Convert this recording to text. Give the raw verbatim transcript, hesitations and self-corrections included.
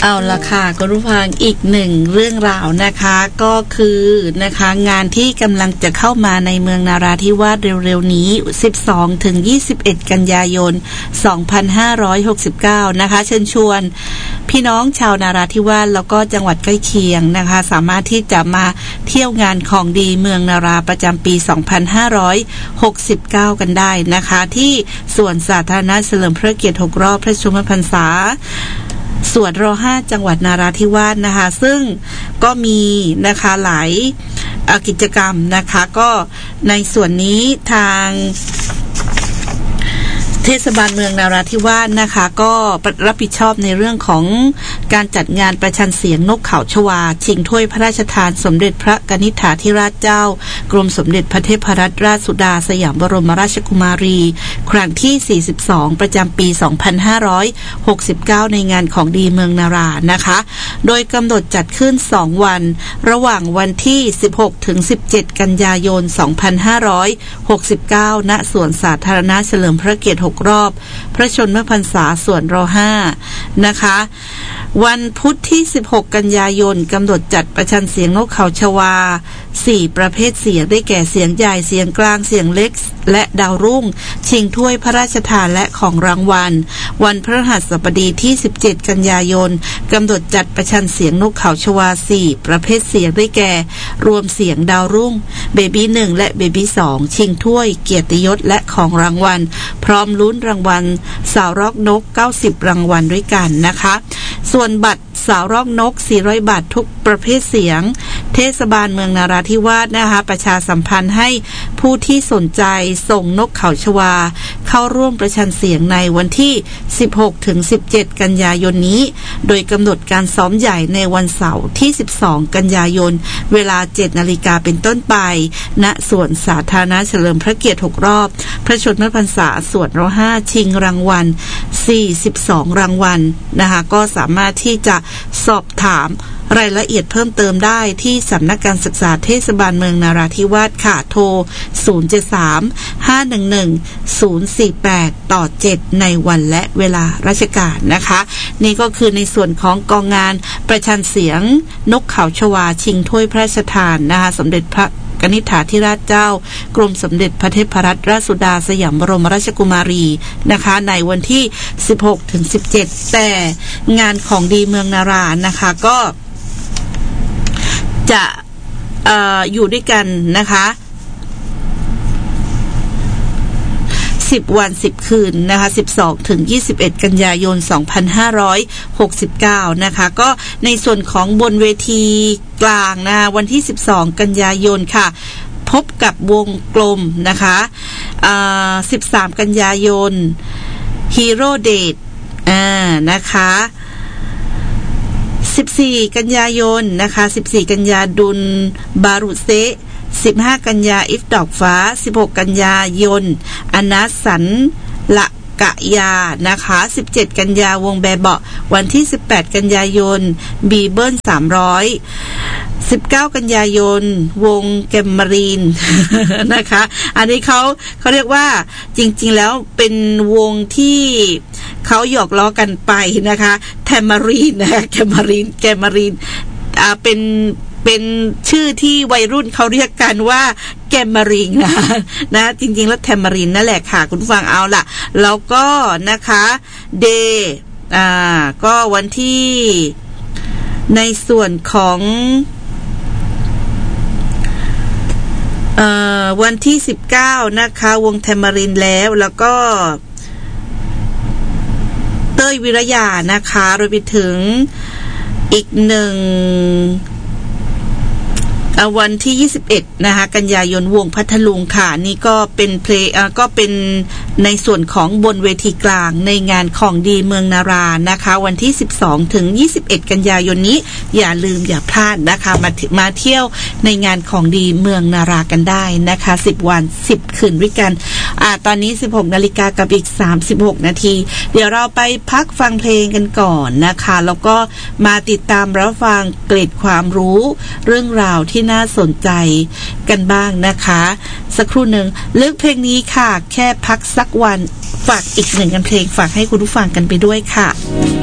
เอาละค่ะคุณผู้ฟังอีกหนึ่งเรื่องราวนะคะก็คือนะคะงานที่กำลังจะเข้ามาในเมืองนาราธิวาสเร็วๆนี้ สิบสองถึงยี่สิบเอ็ด กันยายน สองพันห้าร้อยหกสิบเก้า นะคะเชิญชวนพี่น้องชาวนาราธิวาสแล้วก็จังหวัดใกล้เคียงนะคะสามารถที่จะมาเที่ยวงานของดีเมืองนาราประจำปี สองพันห้าร้อยหกสิบเก้า กันได้นะคะที่สวนสาธารณะเฉลิมพระเกียรติหกรอบพระชนมพรรษาสวนรห้าจังหวัดนาราธิวาสนะคะซึ่งก็มีนะคะหลายกิจกรรมนะคะก็ในส่วนนี้ทางเทศบาลเมืองนาราธิวาสนะคะก็รับผิดชอบในเรื่องของการจัดงานประชันเสียงนกเขาชวาชิงถ้วยพระราชทานสมเด็จพระกนิษฐาธิราชเจ้ากรมสมเด็จพระเทพรัตนราชสุดาสยามบรมราชกุมารีครั้งที่สี่สิบสองประจำปี สองพันห้าร้อยหกสิบเก้า ในงานของดีเมืองนารานะคะโดยกำหนดจัดขึ้นสองวันระหว่างวันที่สิบหกถึงสิบเจ็ดกันยายน สองพันห้าร้อยหกสิบเก้า ณสวนสาธารณะเฉลิมพระเกียรติหกรอบพระชนมพรรษาส่วนรห้านะคะวันพุธที่สิบหกกันยายนกำหนดจัดประชันเสียงนกเขาชวาสี่ประเภทเสียงได้แก่เสียงใหญ่เสียงกลางเสียงเล็กและดาวรุ่งชิงถ้วยพระราชทานและของรางวัลวันพฤหัสบดีที่สิบเจ็ดกันยายนกำหนดจัดประชันเสียงนกเขาชวาสี่ประเภทเสียงได้แก่รวมเสียงดาวรุ่งเบบี้หนึ่งและเบบี้สองชิงถ้วยเกียรติยศและของรางวัลพร้อมลุ้นรางวัลสาวรอกนกเก้าสิบรางวัลด้วยกันนะคะส่วนบัตรสาวรอกนกสี่ร้อยบาททุกประเภทเสียงเทศบาลเมืองนาราธิวาสนะคะประชาสัมพันธ์ให้ผู้ที่สนใจส่งนกเขาชวาเข้าร่วมประชันเสียงในวันที่สิบหกถึงสิบเจ็ดกันยายนนี้โดยกำหนดการซ้อมใหญ่ในวันเสาร์ที่สิบสองกันยายนเวลา เจ็ดนาฬิกาเป็นต้นไปณสวนสาธารณะเฉลิมพระเกียรติหกรอบพระชนมพรรษาส่วนรห้าชิงรางวัลสี่สิบสองรางวัลนะคะก็สามารถที่จะสอบถามรายละเอียดเพิ่มเติมได้ที่สำนักการศึกษาเทศบาลเมืองนาราธิวาสค่ะโทรศูนย์ เจ็ด สาม ห้า หนึ่ง หนึ่ง ศูนย์ สี่ แปดต่อเจ็ดในวันและเวลาราชการนะคะนี่ก็คือในส่วนของกองงานประชันเสียงนกเขาชวาชิงถ้วยพระราชทานนะคะสมเด็จพระกนิษฐาธิราชเจ้ากรมสมเด็จพระเทพรัตนราชสุดาสยามบรมราชกุมารีนะคะในวันที่สิบหกถึงสิบเจ็ดแต่งานของดีเมืองนารานะคะก็จะเอ่ออยู่ด้วยกันนะคะสิบวันสิบคืนนะคะสิบสองถึงยี่สิบเอ็ดกันยายนสองพันห้าร้อยหกสิบเก้านะคะก็ในส่วนของบนเวทีกลางนะวันที่สิบสองกันยายนค่ะพบกับวงกลมนะคะอ่าสิบสามกันยายนฮีโร่เดทอ่านะคะสิบสี่กันยายนนะคะสิบสี่กันยาดุลบารุเซสิบห้ากันยาอิฟดอกฟ้าสิบหกกันยายนอนัสสันละกะยานะคะสิบเจ็ดกันยาวงแบเบาะวันที่สิบแปดกันยายนบีเบิ้ลสามร้อยสิบเก้ากันยายนวงแกมมารีน นะคะอันนี้เขาเขาเรียกว่าจริงๆแล้วเป็นวงที่เขาหยอกล้อกันไปนะคะแทมมารีนนะคะแกมมารีนแกมมารีนอ่าเป็นเป็นชื่อที่วัยรุ่นเขาเรียกกันว่าแกมมารีนนะนะจริงๆแล้วแทมมารีนนั่นแหละค่ะคุณฟังเอาล่ะแล้วก็นะคะเดย์อ่าก็วันที่ในส่วนของเอ่อวันที่สิบเก้านะคะวงแทมมารินแล้วแล้วก็เต้ยวิรยานะคะรวมไปถึงอีกหนึ่งวันที่ยี่สิบเอ็ดนะคะกันยายนวงพัทลุงค่ะนี่ก็เป็นเพลงก็เป็นในส่วนของบนเวทีกลางในงานของดีเมืองนารานะคะวันที่สิบสองถึงยี่สิบเอ็ดกันยายนนี้อย่าลืมอย่าพลาดนะคะมามาเที่ยวในงานของดีเมืองนารากันได้นะคะสิบวันสิบคืนด้วยกันอ่าตอนนี้สิบหกนาฬิกากับอีกสามสิบหกนาทีเดี๋ยวเราไปพักฟังเพลงกันก่อนนะคะแล้วก็มาติดตามรับฟังเกร็ดความรู้เรื่องราวที่น่าสนใจกันบ้างนะคะสักครู่หนึ่งเลือกเพลงนี้ค่ะแค่พักสักวันฝากอีกหนึ่งกันเพลงฝากให้คุณผู้ฟังกันไปด้วยค่ะ